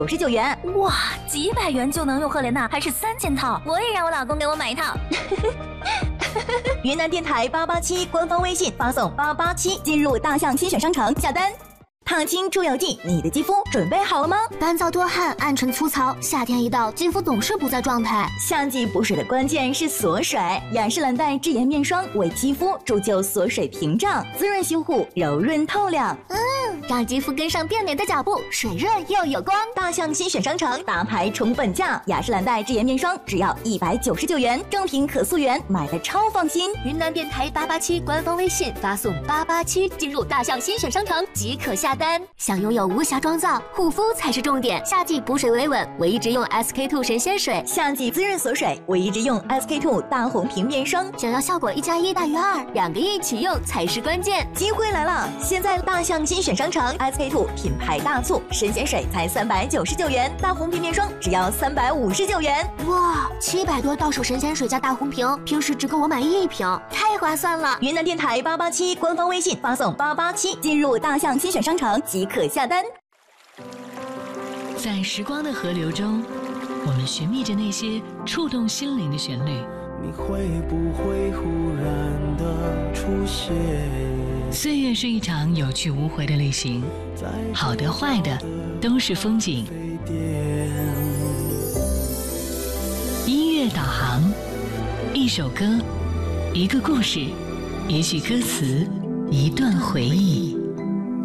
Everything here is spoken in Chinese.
元。 哇，几百元就能用赫莲娜，还是3件套，我也让我老公给我买一套。 云南电台887官方微信发送887进入大象精选商城下单。烫青出油剂，你的肌肤准备好了吗？ 干燥多汗，暗沉粗糙，夏天一到，肌肤总是不在状态。 夏季补水的关键是锁水，雅诗兰黛智颜面霜为肌肤铸就锁水屏障，滋润修护，柔润透亮。 让肌肤跟上变美的脚步，水润又有光。 大象精选商城大牌宠本价，雅诗兰黛智颜面霜只要199元，正品可溯源，买的超放心。 云南电台887官方微信发送887进入大象精选商城即可下单。想拥有无瑕妆造，护肤才是重点。夏季补水维稳，我一直用 SK2 神仙水； 夏季滋润锁水，我一直用 SK2 大红瓶面霜。 想要效果1+1大于2，两个一起用才是关键。 机会来了！现在大象精选商城 SK2 品牌大促，神仙水才399元，大红瓶面霜只要359元。 哇，700多到手神仙水加大红瓶，平时只够我买1瓶，太划算了！ 云南电台887官方微信发送887进入大象精选商城即可下单。 在时光的河流中，我们寻觅着那些触动心灵的旋律。 你会不会忽然的出现？ 岁月是一场有去无回的旅行，好的坏的都是风景。音乐导航，一首歌，一个故事，一句歌词，一段回忆。